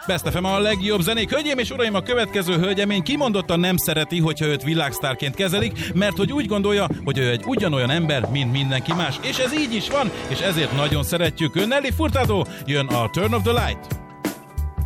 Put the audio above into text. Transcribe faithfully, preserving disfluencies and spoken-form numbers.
Best ef em a legjobb zenék. Hölgyeim és uraim, a következő hölgyemény kimondottan nem szereti, hogyha őt világsztárként kezelik, mert hogy úgy gondolja, hogy ő egy ugyanolyan ember, mint mindenki más. És ez így is van, és ezért nagyon szeretjük. Nelly Furtado jön a Turn of the Light.